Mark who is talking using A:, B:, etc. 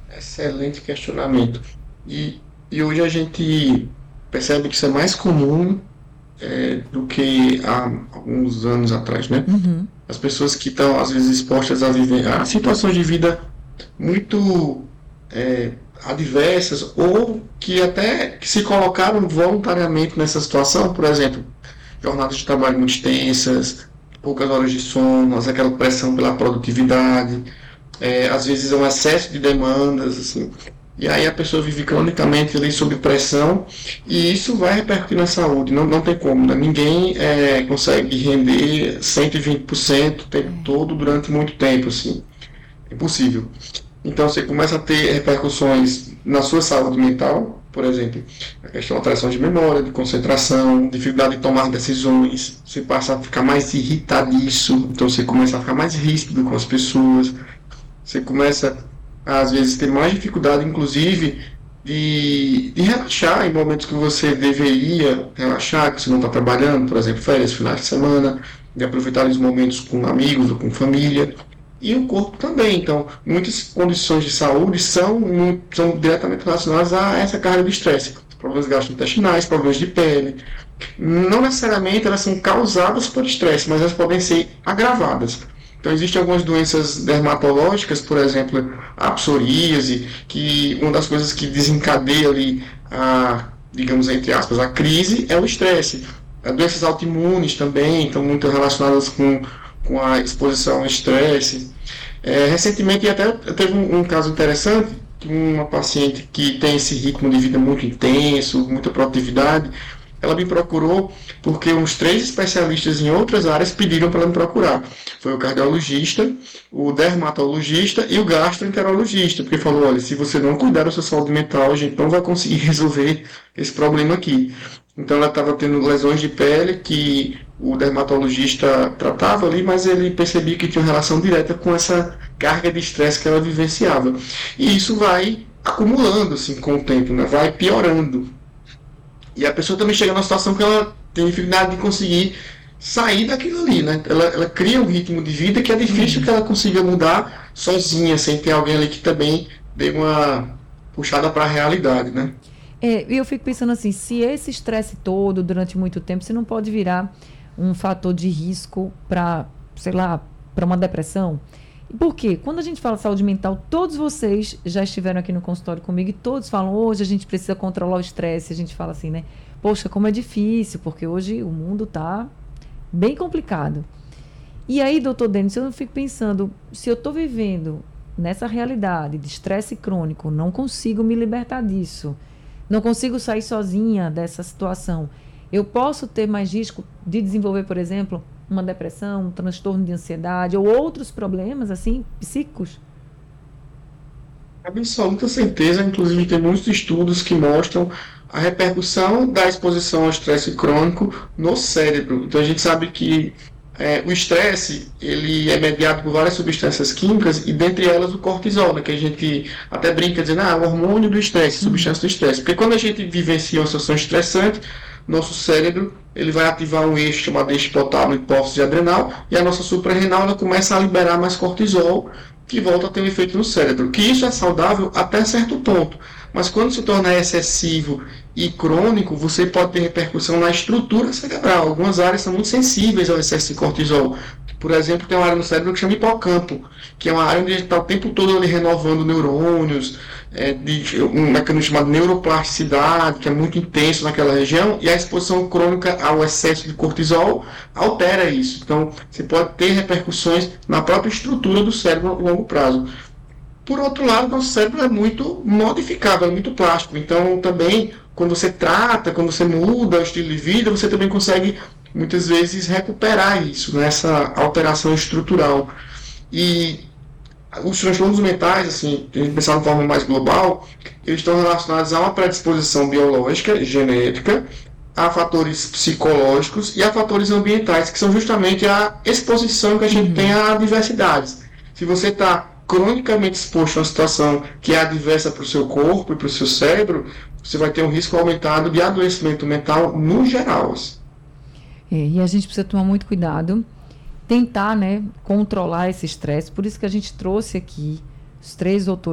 A: Excelente questionamento. E hoje a gente percebe que isso é mais comum do que há alguns anos atrás, né?
B: Uhum.
A: As pessoas que estão, às vezes, expostas a viver a situações de vida muito adversas ou que até que se colocaram voluntariamente nessa situação, por exemplo, jornadas de trabalho muito extensas, poucas horas de sono, aquela pressão pela produtividade, às vezes é um excesso de demandas, assim, e aí a pessoa vive cronicamente ali sob pressão e isso vai repercutir na saúde, não tem como, né? Ninguém consegue render 120% o tempo todo durante muito tempo, assim, é impossível. Então você começa a ter repercussões na sua saúde mental, por exemplo, a questão da alteração de memória, de concentração, dificuldade de tomar decisões, você passa a ficar mais irritadiço, então você começa a ficar mais ríspido com as pessoas, você começa, às vezes, ter mais dificuldade, inclusive, de relaxar em momentos que você deveria relaxar, que você não está trabalhando, por exemplo, férias, finais de semana, de aproveitar os momentos com amigos ou com família. E o corpo também. Então, muitas condições de saúde são diretamente relacionadas a essa carga de estresse. Problemas gastrointestinais, problemas de pele. Não necessariamente elas são causadas por estresse, mas elas podem ser agravadas. Então, existem algumas doenças dermatológicas, por exemplo, a psoríase, que uma das coisas que desencadeia ali digamos, entre aspas, a crise é o estresse. As doenças autoimunes também estão muito relacionadas com a exposição ao estresse. Recentemente, até teve um caso interessante, uma paciente que tem esse ritmo de vida muito intenso, muita produtividade, ela me procurou porque uns três especialistas em outras áreas pediram para ela me procurar. Foi o cardiologista, o dermatologista e o gastroenterologista, porque falou, olha, se você não cuidar da sua saúde mental, a gente não vai conseguir resolver esse problema aqui. Então ela estava tendo lesões de pele que o dermatologista tratava ali, mas ele percebia que tinha uma relação direta com essa carga de estresse que ela vivenciava. E isso vai acumulando assim com o tempo, né? Vai piorando. E a pessoa também chega numa situação que ela tem dificuldade de conseguir sair daquilo ali, né? Ela cria um ritmo de vida que é difícil que
B: É.
A: ela consiga mudar sozinha, sem ter alguém ali que também dê uma puxada para a realidade, né?
B: E eu fico pensando assim, se esse estresse todo durante muito tempo, se não pode virar um fator de risco para, sei lá, para uma depressão. Por quê? Quando a gente fala saúde mental, todos vocês já estiveram aqui no consultório comigo e todos falam, hoje a gente precisa controlar o estresse. A gente fala assim, né? Poxa, como é difícil, porque hoje o mundo está bem complicado. E aí, doutor Denis, eu fico pensando, se eu estou vivendo nessa realidade de estresse crônico, não consigo me libertar disso, não consigo sair sozinha dessa situação, eu posso ter mais risco de desenvolver, por exemplo, uma depressão, um transtorno de ansiedade ou outros problemas, assim, psíquicos?
A: Absoluta certeza, inclusive tem muitos estudos que mostram a repercussão da exposição ao estresse crônico no cérebro. Então a gente sabe que o estresse ele é mediado por várias substâncias químicas e dentre elas o cortisol, né, que a gente até brinca dizendo, o hormônio do estresse, substância do estresse. Porque quando a gente vivencia uma situação estressante, nosso cérebro ele vai ativar um eixo chamado eixo hipotálamo hipófise adrenal e a nossa suprarrenal ela começa a liberar mais cortisol que volta a ter um efeito no cérebro. Que isso é saudável até certo ponto, mas quando se torna excessivo e crônico, você pode ter repercussão na estrutura cerebral. Algumas áreas são muito sensíveis ao excesso de cortisol. Por exemplo, tem uma área no cérebro que chama hipocampo, que é uma área onde a gente está o tempo todo ali renovando neurônios, de um mecanismo chamado neuroplasticidade, que é muito intenso naquela região, e a exposição crônica ao excesso de cortisol altera isso. Então, você pode ter repercussões na própria estrutura do cérebro a longo prazo. Por outro lado, nosso cérebro é muito modificável, é muito plástico. Então, também, quando você trata, quando você muda o estilo de vida, você também consegue, muitas vezes, recuperar isso, né? Essa alteração estrutural. E os transtornos mentais, assim, a gente pensar de forma mais global, eles estão relacionados a uma predisposição biológica, genética, a fatores psicológicos e a fatores ambientais, que são justamente a exposição que a gente tem
B: Uhum.
A: a diversidades. Se você está cronicamente exposto a uma situação que é adversa para o seu corpo e para o seu cérebro, você vai ter um risco aumentado de adoecimento mental no geral.
B: E a gente precisa tomar muito cuidado, tentar, né, controlar esse estresse. Por isso que a gente trouxe aqui os três autores